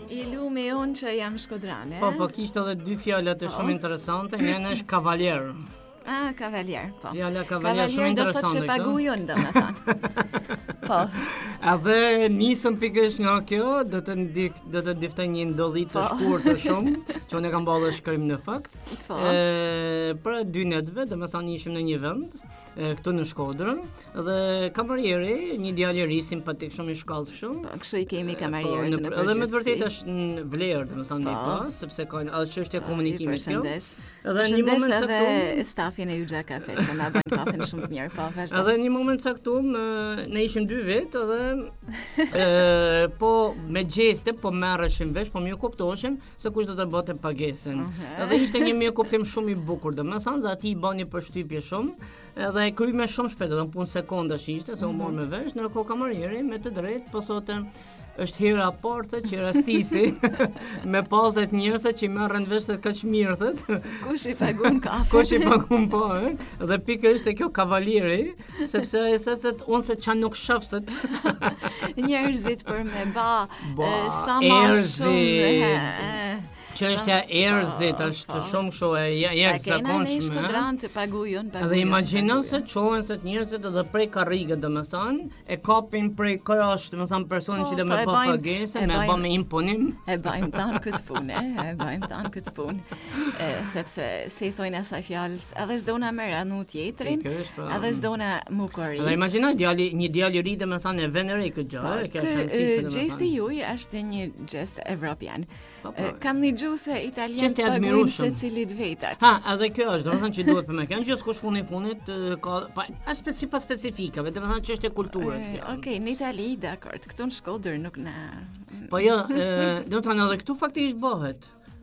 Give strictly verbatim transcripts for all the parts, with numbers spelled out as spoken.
I lumi unë që jam shkodrane. Po, po kishte edhe dy fjala të shumë interesante, njëna është kavalier. Ah, kavalier, po. Fjala kavalier shumë interesante. Kavalier do thotë që pagujon, domethënë. Po. Edhe nisëm pikërisht nga kjo, do të ndik, do të ndiftoj një ndolli të shkurtër shumë, që unë kam bërë shkrim në fakt. Po. Ë, për dy netëve, domethënë ishim në një vend këtu në Shkodrën dhe kamarieri, një djalë i ri simpatik, shumë i shkallshëm. Po, kështu i kemi kamarierët në përgjithësi. Edhe me të vërtetë është në vlerë, domethënë më pas, sepse kanë edhe çështje komunikimi kjo. Edhe në një moment saktum stafin e Yxha Cafe që na bën kafen shumë të mirë, po vazhdo. Edhe në një moment saktum ne ishim dy vetë edhe ë po me gjeste po merreshim vesh, po më kuptoheshim se kush do të bëte pagesën. Edhe ishte një mirë kuptim shumë i bukur, domethënë dhe aty i bani përshtypje shumë. Edhe kryej me shumë shpejt, edhe në punë sekondash ishte, se u mor me vesh, ndërkohë kamarieri me të drejtë po thotë është hera portë që rastisi me pasat njerëz që merren vesh se kaq mirë thotë. Kush i pagun kafe? Kush i pagun po, ë? Dhe pikërisht e kjo kavalieri, sepse ai thotë unë se çan nuk shoh thotë. Njerëzit për me ba, sa më shumë. Çështja e erzit është shumë kështu e jashtëzakonshme. Në Shkodran të pagujon, pagujon. Dhe imagjino se çohen se njerëzit edhe prej karrigët, domethënë, e kapin prej krash, domethënë personin që do më bë pagesë, më bë me imponim. E bëjmë tan këtë punë, e bëjmë tan këtë punë. Sepse si thonë asaj fjalës, edhe s'dona më ranu tjetrin, edhe s'dona mu korrit. Dhe imagjino djali, një djalë i ri domethënë e vjen re këtë gjë, e ka shansi domethënë. Gjesti juaj është një gjest evropian. Kam një gjuhë se italianë paguajnë se cilit vetat. Ha, edhe kjo është, domethënë që duhet për me kënë, gjithkusht fundi fundit ka është si pas specifikave, domethënë që është e kulturës kjo. Okej, në Itali, dakord, këtu në Shkodër nuk na. Po jo, domethënë edhe këtu faktikisht bëhet.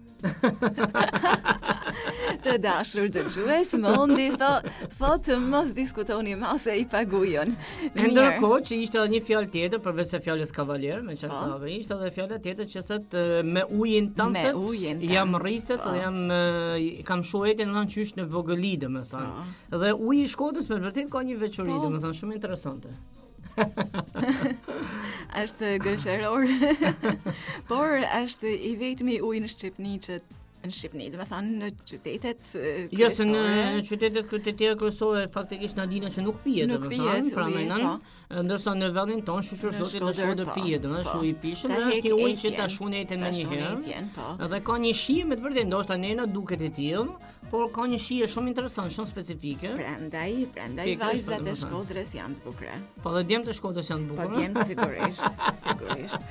Të dashur të gjues, mundi thotë mos diskutoni më se i pagujon. Ndërkohë që ishte edhe një fjalë tjetër përveç se fjalës kavalier, me çfarë sa ishte edhe fjala tjetër që thotë me ujin tënd jam rritet dhe jam kam shuetin domethënë qysh në vogëli domethënë. Dhe uji i Shkodrës me vërtet ka një veçori domethënë shumë interesante. Është gëlqëror, por është i vetmi ujë në Shqipëni që në Shqipëni, do të thënë në qytetet kryesore. Jo, se në qytetet të tjera kryesore faktikisht na dinë që nuk pihet, do të thënë, pra më ndërsa në vendin tonë shoqër zotit në Shkodër pihet, do të thënë shu i pishëm, dhe është një ujë që ta shuneten më një herë. Dhe ka një shije me të vërtetë, ndoshta nena duket e tillë, por ka një shije shumë interesante, shumë specifike. Prandaj, prandaj vajzat e Shkodrës janë të bukura. Po dhe djemtë e Shkodrës janë të bukura. Po djemtë sigurisht, sigurisht.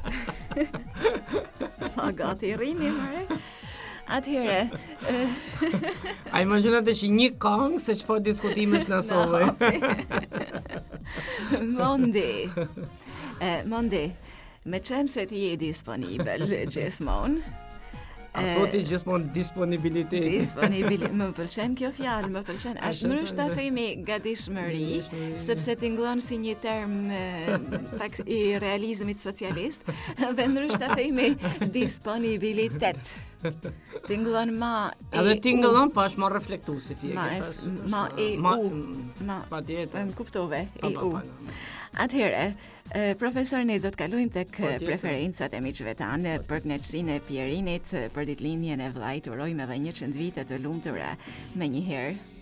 Sa gati rrini mëre. Atëherë. A imagjinate që një këngë se çfarë diskutimesh na sove. Mondi. Mondi, me qenë se ti je disponibel gjithmonë. A thoti gjithmonë disponibiliteti. Disponibilitet, më pëlqen kjo fjalë, më pëlqen. Është ndryshe ta themi gatishmëri, sepse tingëllon si një term pak i realizmit socialist, dhe ndryshe ta themi disponibilitet. Tingëllon ma e edhe tingëllon pa është më reflektuesi fije. Ma ma e u. Ma patjetër. Më kuptove, e u. Atëherë, profesor, ne do të kalojmë tek preferencat e miqve tanë për kënaqësinë e Pierinit, për ditëlindjen e vllajt, urojmë edhe një qindë vite të lumtura menjëherë.